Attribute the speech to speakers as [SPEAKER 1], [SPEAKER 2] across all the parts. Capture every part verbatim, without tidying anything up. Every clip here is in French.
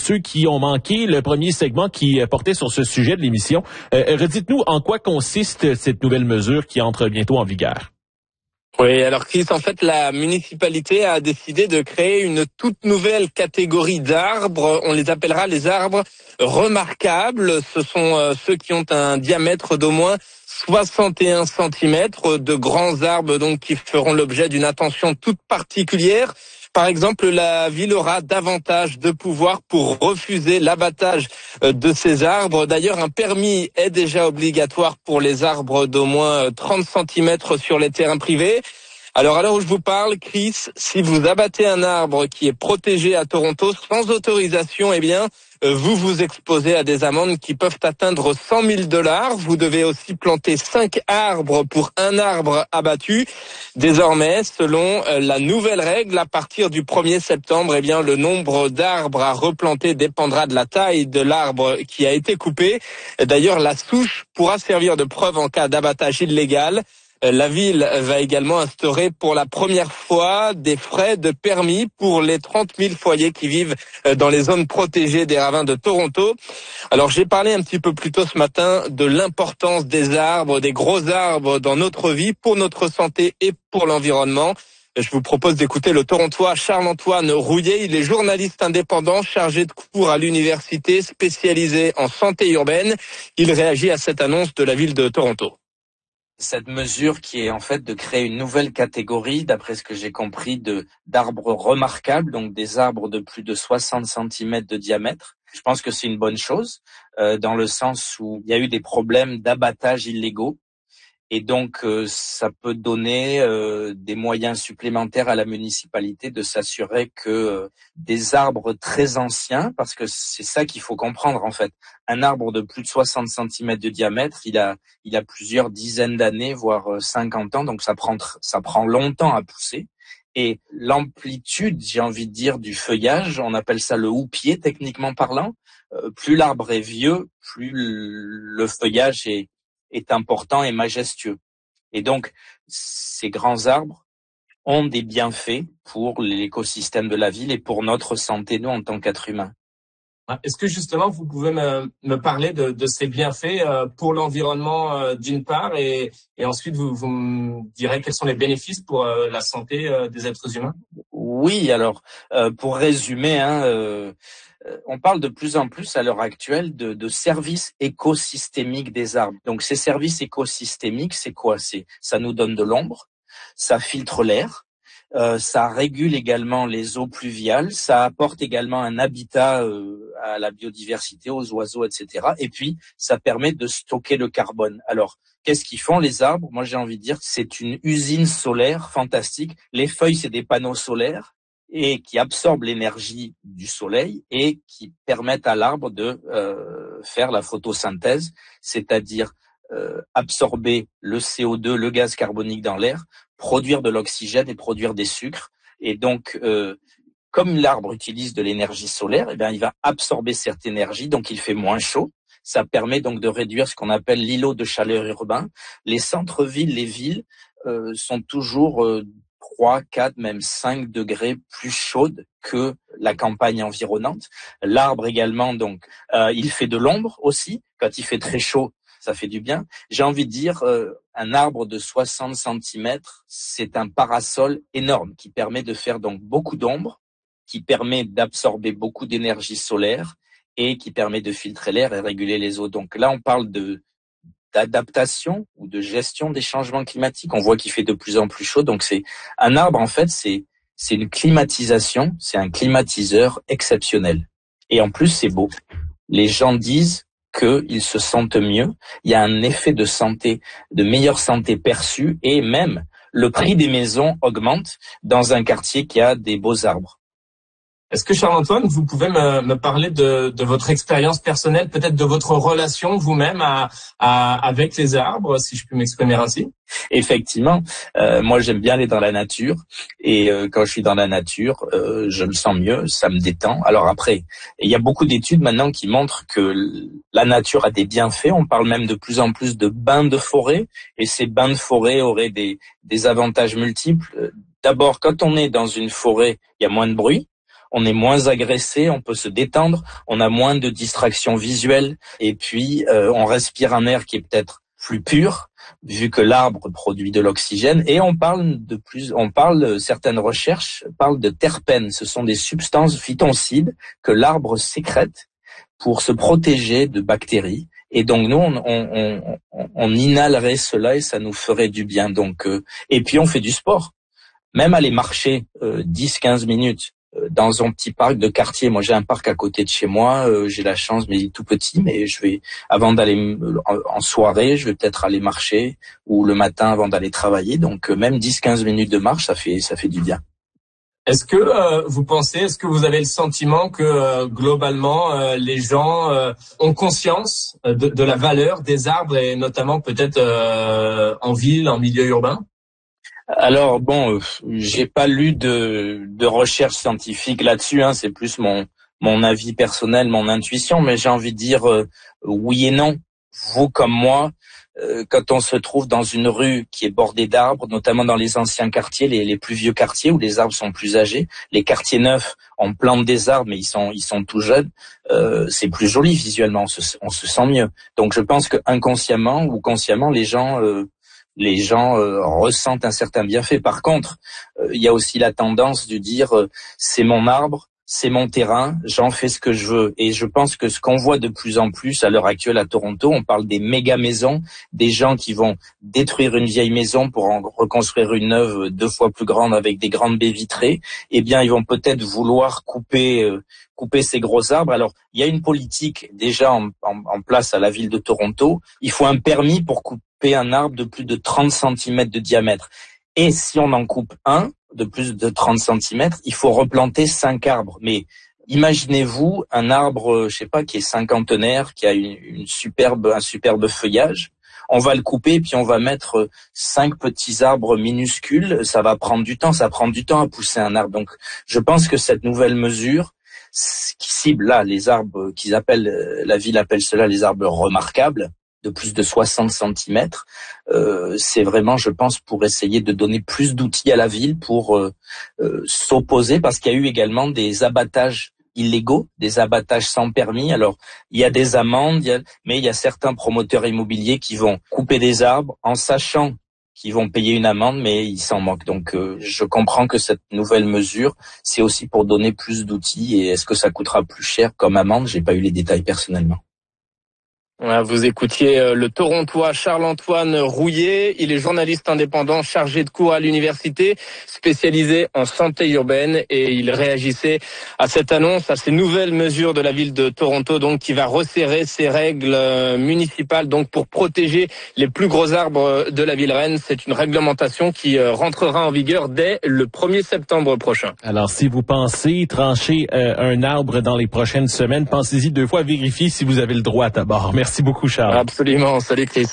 [SPEAKER 1] ceux qui ont manqué le premier segment qui portait sur ce sujet de l'émission. Euh, redites-nous en quoi consiste cette nouvelle mesure qui entre bientôt en vigueur.
[SPEAKER 2] Oui, alors Chris, en fait, la municipalité a décidé de créer une toute nouvelle catégorie d'arbres. On les appellera les arbres remarquables. Ce sont euh, ceux qui ont un diamètre d'au moins soixante et un centimètres, de grands arbres donc qui feront l'objet d'une attention toute particulière. Par exemple, la ville aura davantage de pouvoir pour refuser l'abattage de ces arbres. D'ailleurs, un permis est déjà obligatoire pour les arbres d'au moins trente centimètres sur les terrains privés. Alors, à l'heure où je vous parle, Chris, si vous abattez un arbre qui est protégé à Toronto sans autorisation, eh bien, vous vous exposez à des amendes qui peuvent atteindre cent mille dollars. Vous devez aussi planter cinq arbres pour un arbre abattu. Désormais, selon la nouvelle règle, à partir du premier septembre, eh bien, le nombre d'arbres à replanter dépendra de la taille de l'arbre qui a été coupé. D'ailleurs, la souche pourra servir de preuve en cas d'abattage illégal. La ville va également instaurer pour la première fois des frais de permis pour les trente mille foyers qui vivent dans les zones protégées des ravins de Toronto. Alors j'ai parlé un petit peu plus tôt ce matin de l'importance des arbres, des gros arbres dans notre vie, pour notre santé et pour l'environnement. Je vous propose d'écouter le Torontois Charles-Antoine Rouillet. Il est journaliste indépendant chargé de cours à l'université spécialisé en santé urbaine. Il réagit à cette annonce de la ville de Toronto.
[SPEAKER 3] Cette mesure qui est en fait de créer une nouvelle catégorie, d'après ce que j'ai compris, de d'arbres remarquables, donc des arbres de plus de soixante centimètres de diamètre. Je pense que c'est une bonne chose, euh, dans le sens où il y a eu des problèmes d'abattage illégaux. Et donc, euh, ça peut donner euh, des moyens supplémentaires à la municipalité de s'assurer que euh, des arbres très anciens, parce que c'est ça qu'il faut comprendre en fait. Un arbre de plus de soixante centimètres de diamètre, il a, il a plusieurs dizaines d'années, voire cinquante ans, donc ça prend, ça prend longtemps à pousser. Et l'amplitude, j'ai envie de dire, du feuillage, on appelle ça le houppier techniquement parlant. Euh, plus l'arbre est vieux, plus le feuillage est est important et majestueux. Et donc, ces grands arbres ont des bienfaits pour l'écosystème de la ville et pour notre santé, nous, en tant qu'êtres humains.
[SPEAKER 4] Est-ce que justement, vous pouvez me, me parler de, de ces bienfaits euh, pour l'environnement euh, d'une part et, et ensuite vous, vous me direz quels sont les bénéfices pour euh, la santé euh, des êtres humains?
[SPEAKER 3] Oui, alors, euh, pour résumer, hein, euh, on parle de plus en plus à l'heure actuelle de, de services écosystémiques des arbres. Donc ces services écosystémiques, c'est quoi? C'est ça nous donne de l'ombre, ça filtre l'air, euh, ça régule également les eaux pluviales, ça apporte également un habitat euh, à la biodiversité, aux oiseaux, et cetera. Et puis ça permet de stocker le carbone. Alors qu'est-ce qu'ils font les arbres? Moi j'ai envie de dire que c'est une usine solaire fantastique. Les feuilles, c'est des panneaux solaires et qui absorbent l'énergie du soleil et qui permettent à l'arbre de euh, faire la photosynthèse, c'est-à-dire euh, absorber le C O deux, le gaz carbonique dans l'air, produire de l'oxygène et produire des sucres. Et donc, euh, comme l'arbre utilise de l'énergie solaire, eh bien, il va absorber cette énergie, donc il fait moins chaud. Ça permet donc de réduire ce qu'on appelle l'îlot de chaleur urbain. Les centres-villes, les villes euh, sont toujours euh, trois, quatre, même cinq degrés plus chaudes que la campagne environnante. L'arbre également, donc, euh, il fait de l'ombre aussi. Quand il fait très chaud, ça fait du bien. J'ai envie de dire, euh, un arbre de soixante centimètres, c'est un parasol énorme qui permet de faire donc beaucoup d'ombre, qui permet d'absorber beaucoup d'énergie solaire et qui permet de filtrer l'air et réguler les eaux. Donc là, on parle de d'adaptation ou de gestion des changements climatiques. On voit qu'il fait de plus en plus chaud. Donc c'est un arbre, en fait, c'est c'est une climatisation, c'est un climatiseur exceptionnel. Et en plus, c'est beau. Les gens disent qu'ils se sentent mieux. Il y a un effet de santé, de meilleure santé perçue, et même le prix des maisons augmente dans un quartier qui a des beaux arbres.
[SPEAKER 4] Est-ce que Charles-Antoine, vous pouvez me, me parler de, de votre expérience personnelle, peut-être de votre relation vous-même à, à, avec les arbres, si je puis m'exprimer ainsi?
[SPEAKER 3] Effectivement, euh, moi j'aime bien aller dans la nature et euh, quand je suis dans la nature, euh, je me sens mieux, ça me détend. Alors après, il y a beaucoup d'études maintenant qui montrent que la nature a des bienfaits. On parle même de plus en plus de bains de forêt et ces bains de forêt auraient des, des avantages multiples. D'abord, quand on est dans une forêt, il y a moins de bruit. on est moins agressé, on peut se détendre, on a moins de distractions visuelles et puis euh, on respire un air qui est peut-être plus pur vu que l'arbre produit de l'oxygène et on parle de plus, on parle certaines recherches parlent de terpènes, ce sont des substances phytoncides que l'arbre sécrète pour se protéger de bactéries. Et donc nous, on, on, on, on inhalerait cela et ça nous ferait du bien. Donc euh, et puis on fait du sport, même aller marcher euh, dix à quinze minutes euh, dans un petit parc de quartier. Moi, j'ai un parc à côté de chez moi. Euh, j'ai la chance, mais il est tout petit. Mais je vais avant d'aller en, en soirée, je vais peut-être aller marcher ou le matin avant d'aller travailler. Donc euh, même dix à quinze minutes de marche, ça fait ça fait du bien.
[SPEAKER 4] Est-ce que euh, vous pensez, est-ce que vous avez le sentiment que euh, globalement euh, les gens euh, ont conscience de, de la valeur des arbres et notamment peut-être euh, en ville, en milieu urbain?
[SPEAKER 3] Alors bon, euh, j'ai pas lu de, de recherche scientifique là-dessus. Hein, c'est plus mon mon avis personnel, mon intuition. Mais j'ai envie de dire euh, oui et non. Vous comme moi. Quand on se trouve dans une rue qui est bordée d'arbres, notamment dans les anciens quartiers, les, les plus vieux quartiers où les arbres sont plus âgés, les quartiers neufs, on plante des arbres mais ils sont ils sont tout jeunes, euh, c'est plus joli visuellement, on se, on se sent mieux. Donc je pense que inconsciemment ou consciemment les gens euh, les gens euh, ressentent un certain bienfait. Par contre, euh, il y a aussi la tendance de dire euh, c'est mon arbre. C'est mon terrain, j'en fais ce que je veux. Et je pense que ce qu'on voit de plus en plus à l'heure actuelle à Toronto, on parle des méga maisons, des gens qui vont détruire une vieille maison pour en reconstruire une neuve deux fois plus grande avec des grandes baies vitrées. Eh bien, ils vont peut-être vouloir couper euh, couper ces gros arbres. Alors, il y a une politique déjà en, en, en place à la ville de Toronto. Il faut un permis pour couper un arbre de plus de trente centimètres de diamètre. Et si on en coupe un de plus de trente centimètres, il faut replanter cinq arbres. Mais imaginez-vous un arbre, je sais pas, qui est cinquantenaire, qui a une, une superbe, un superbe feuillage. On va le couper, puis on va mettre cinq petits arbres minuscules. Ça va prendre du temps, ça prend du temps à pousser un arbre. Donc, je pense que cette nouvelle mesure, qui cible là les arbres qu'ils appellent, la ville appelle cela les arbres remarquables, de plus de soixante centimètres, euh, c'est vraiment, je pense, pour essayer de donner plus d'outils à la ville pour euh, euh, s'opposer, parce qu'il y a eu également des abattages illégaux, des abattages sans permis. Alors, il y a des amendes, il y a, mais il y a certains promoteurs immobiliers qui vont couper des arbres en sachant qu'ils vont payer une amende, mais ils s'en moquent. Donc, euh, je comprends que cette nouvelle mesure, c'est aussi pour donner plus d'outils. Et est-ce que ça coûtera plus cher comme amende? J'ai pas eu les détails personnellement.
[SPEAKER 2] Vous écoutiez le Torontois Charles-Antoine Rouillet. Il est journaliste indépendant chargé de cours à l'université, spécialisé en santé urbaine, et il réagissait à cette annonce, à ces nouvelles mesures de la ville de Toronto, donc qui va resserrer ses règles municipales, donc pour protéger les plus gros arbres de la ville reine. C'est une réglementation qui rentrera en vigueur dès le premier septembre prochain.
[SPEAKER 1] Alors, si vous pensez trancher euh, un arbre dans les prochaines semaines, pensez-y deux fois, vérifiez si vous avez le droit à bord. Merci beaucoup, Charles.
[SPEAKER 2] Absolument. Salut, Chris.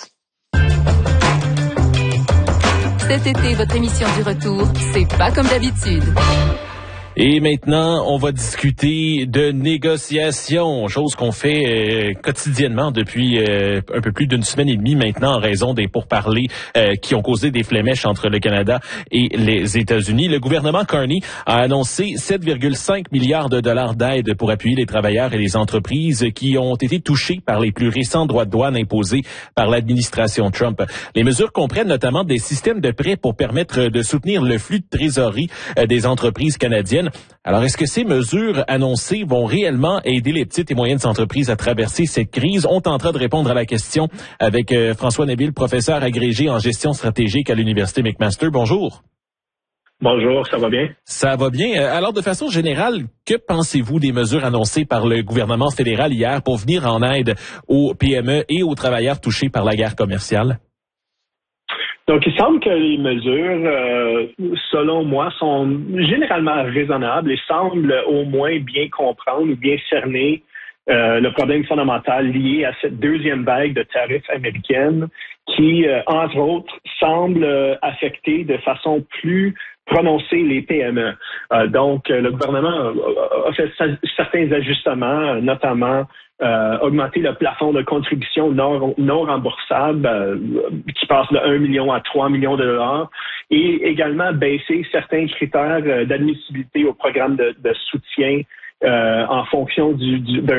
[SPEAKER 5] Cet été, votre émission du retour, c'est pas comme d'habitude.
[SPEAKER 1] Et maintenant, on va discuter de négociations, chose qu'on fait euh, quotidiennement depuis euh, un peu plus d'une semaine et demie maintenant en raison des pourparlers euh, qui ont causé des flémèches entre le Canada et les États-Unis. Le gouvernement Carney a annoncé sept virgule cinq milliards de dollars d'aide pour appuyer les travailleurs et les entreprises qui ont été touchés par les plus récents droits de douane imposés par l'administration Trump. Les mesures comprennent notamment des systèmes de prêts pour permettre de soutenir le flux de trésorerie euh, des entreprises canadiennes. Alors, est-ce que ces mesures annoncées vont réellement aider les petites et moyennes entreprises à traverser cette crise? On tentera de répondre à la question avec euh, François Neville, professeur agrégé en gestion stratégique à l'Université McMaster. Bonjour.
[SPEAKER 6] Bonjour, ça va bien?
[SPEAKER 1] Ça va bien. Alors, de façon générale, que pensez-vous des mesures annoncées par le gouvernement fédéral hier pour venir en aide aux P M E et aux travailleurs touchés par la guerre commerciale?
[SPEAKER 6] Donc, il semble que les mesures, euh, selon moi, sont généralement raisonnables et semblent au moins bien comprendre ou bien cerner euh, le problème fondamental lié à cette deuxième vague de tarifs américaines qui, euh, entre autres, semble euh, affecter de façon plus prononcer les P M E. Euh, donc, le gouvernement a fait certains ajustements, notamment euh, augmenter le plafond de contribution non, non remboursable euh, qui passe de un million à trois millions de dollars et également baisser certains critères d'admissibilité au programme de, de soutien euh, en fonction du, du, d'un